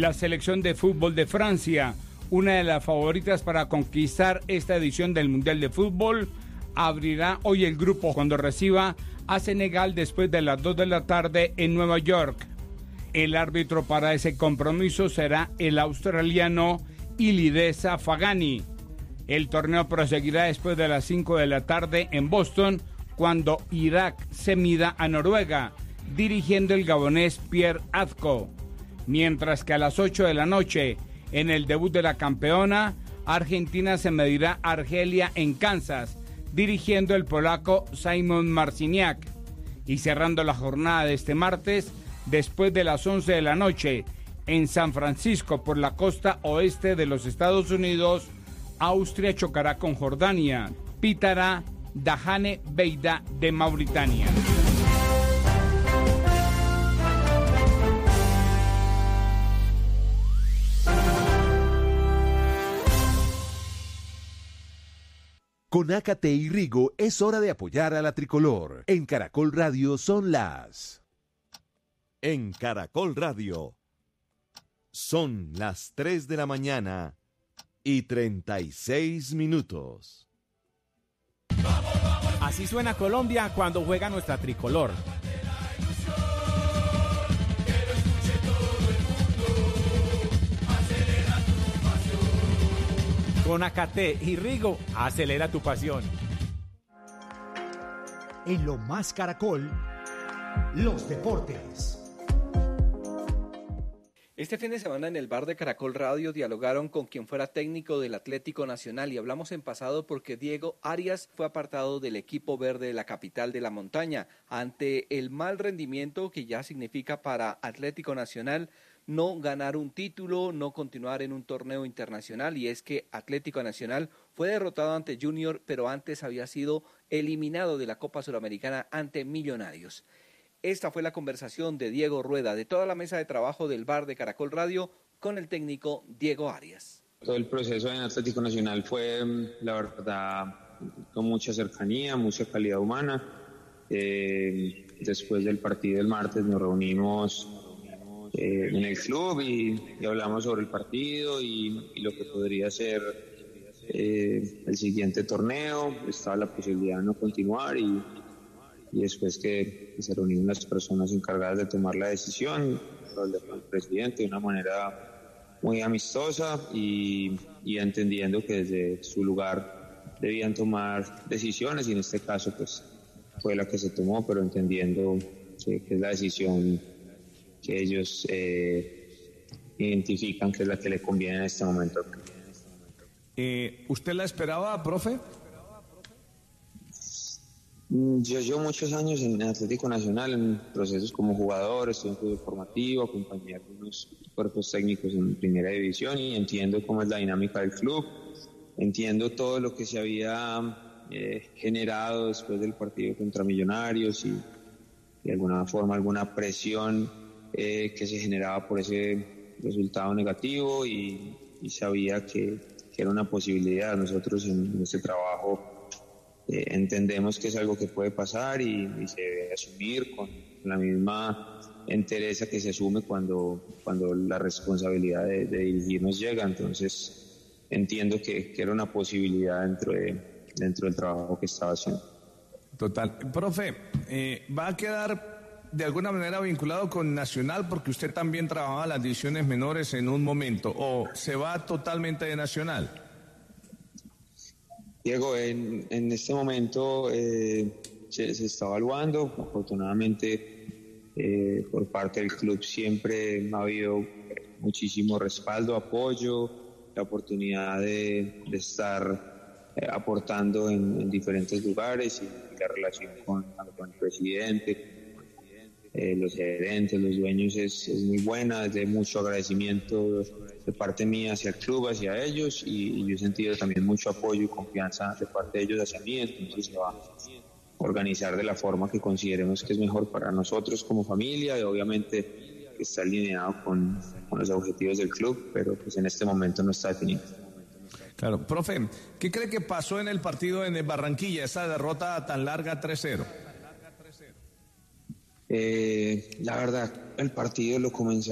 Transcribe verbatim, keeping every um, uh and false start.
La selección de fútbol de Francia, una de las favoritas para conquistar esta edición del Mundial de Fútbol, abrirá hoy el grupo cuando reciba a Senegal después de las dos de la tarde en Nueva York. El árbitro para ese compromiso será el australiano Ilidesa Fagani. El torneo proseguirá después de las cinco de la tarde en Boston, cuando Irak se mida a Noruega, dirigiendo el gabonés Pierre Adco. Mientras que a las ocho de la noche, en el debut de la campeona, Argentina se medirá a Argelia en Kansas, dirigiendo el polaco Szymon Marciniak. Y cerrando la jornada de este martes, después de las once de la noche, en San Francisco, por la costa oeste de los Estados Unidos, Austria chocará con Jordania. Pitará Dahane Beida de Mauritania. Con Ácate y Rigo es hora de apoyar a la tricolor. En Caracol Radio son las... En Caracol Radio son las tres de la mañana y treinta y seis minutos. Así suena Colombia cuando juega nuestra tricolor. Con Ácate y Rigo, acelera tu pasión. En lo más Caracol, los deportes. Este fin de semana en el bar de Caracol Radio dialogaron con quien fuera técnico del Atlético Nacional y hablamos en pasado porque Diego Arias fue apartado del equipo verde de la capital de la montaña ante el mal rendimiento que ya significa para Atlético Nacional no ganar un título, no continuar en un torneo internacional, y es que Atlético Nacional fue derrotado ante Junior, pero antes había sido eliminado de la Copa Suramericana ante Millonarios. Esta fue la conversación de Diego Rueda, de toda la mesa de trabajo del bar de Caracol Radio, con el técnico Diego Arias. Todo el proceso en Atlético Nacional fue, la verdad, con mucha cercanía, mucha calidad humana. Eh, después del partido del martes nos reunimos Eh, en el club y, y hablamos sobre el partido y, y lo que podría ser eh, el siguiente torneo. Estaba la posibilidad de no continuar y, y después que, que se reunieron las personas encargadas de tomar la decisión, hablé con el presidente de una manera muy amistosa y, y entendiendo que desde su lugar debían tomar decisiones, y en este caso pues fue la que se tomó, pero entendiendo que, que es la decisión que ellos eh, identifican que es la que le conviene en este momento. Eh, ¿Usted la esperaba, profe? Yo llevo muchos años en Atlético Nacional, en procesos como jugador, estoy en fútbol formativo, acompañé a algunos cuerpos técnicos en primera división y entiendo cómo es la dinámica del club, entiendo todo lo que se había eh, generado después del partido contra Millonarios y de alguna forma alguna presión Eh, que se generaba por ese resultado negativo y, y sabía que, que era una posibilidad. Nosotros en, en este trabajo eh, entendemos que es algo que puede pasar y, y se debe asumir con la misma entereza que se asume cuando, cuando la responsabilidad de, de dirigirnos llega. Entonces entiendo que, que era una posibilidad dentro, de, dentro del trabajo que estaba haciendo. Total. Profe, eh, ¿va a quedar de alguna manera vinculado con Nacional porque usted también trabajaba las divisiones menores en un momento, o se va totalmente de Nacional? Diego, en, en este momento eh, se, se está evaluando. Afortunadamente eh, por parte del club siempre ha habido muchísimo respaldo, apoyo, la oportunidad de, de estar eh, aportando en, en diferentes lugares, y la relación con, con el presidente, Eh, los gerentes, los dueños es, es muy buena, es de mucho agradecimiento de parte mía hacia el club, hacia ellos, y, y yo he sentido también mucho apoyo y confianza de parte de ellos hacia mí. Entonces se va a organizar de la forma que consideremos que es mejor para nosotros como familia, y obviamente que está alineado con, con los objetivos del club, pero pues en este momento no está definido. Claro. Profe, ¿qué cree que pasó en el partido en Barranquilla, esa derrota tan larga tres cero? Eh, la verdad, el partido lo comenzó